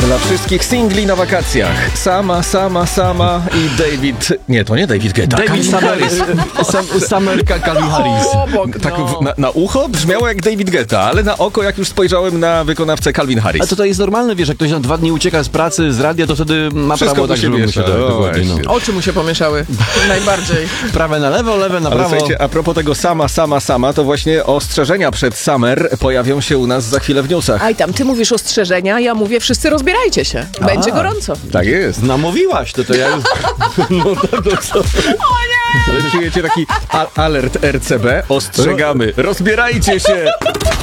Dla wszystkich singli na wakacjach. Sama i David... Nie, to nie David Guetta. David Summer Calvin Harris. Tak na ucho brzmiało jak David Guetta, ale na oko, jak już spojrzałem na wykonawcę Calvin Harris. A to jest normalne, wiesz, jak ktoś na 2 dni ucieka z pracy, z radia, to wtedy ma Wszystko prawo mu tak, się żeby mu miesza. się... dokładnie, no. Oczy mu się pomieszały. Najbardziej. Prawe na lewo, lewe na Ale prawo. słuchajcie, a propos tego sama, to właśnie ostrzeżenia przed Summer pojawią się u nas za chwilę w newsach. Aj tam, ty mówisz ostrzeżenia, ja mówię wszyscy rozbierajcie się. Będzie gorąco. Tak jest. Namówiłaś, to ja już... No to co? Ale czujecie taki alert RCB? Ostrzegamy. Rozbierajcie się!